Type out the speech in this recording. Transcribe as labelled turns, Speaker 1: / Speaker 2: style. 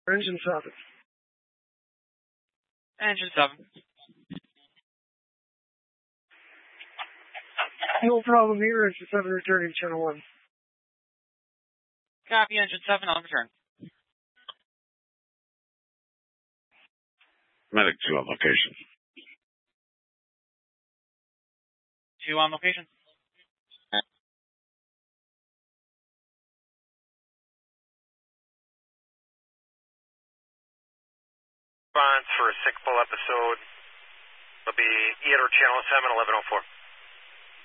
Speaker 1: Engine 7.
Speaker 2: Engine 7.
Speaker 1: No problem here, Engine 7 returning channel 1.
Speaker 2: Copy, Engine 7, on return.
Speaker 3: Medic 2 on location.
Speaker 2: 2 on location.
Speaker 4: Response for a sick pull episode will be Eater Channel 7, 1104.